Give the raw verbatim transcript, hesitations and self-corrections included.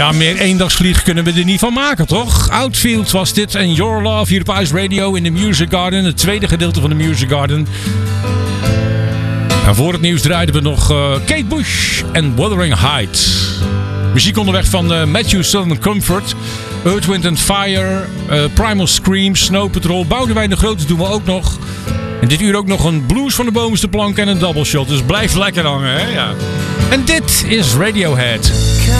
Ja, meer eendagsvlieg kunnen we er niet van maken, toch? Outfield was dit en Your Love hier op Ice Radio in de Music Garden. Het tweede gedeelte van de Music Garden. En voor het nieuws draaiden we nog uh, Kate Bush en Wuthering Heights. Muziek onderweg van uh, Matthew Southern Comfort, Earth, Wind and Fire, uh, Primal Scream, Snow Patrol, Boudewijn de Grote doen we ook nog. En dit uur ook nog een blues van de bovenste plank en een double shot. Dus blijf lekker hangen, hè? Ja. En dit is Radiohead.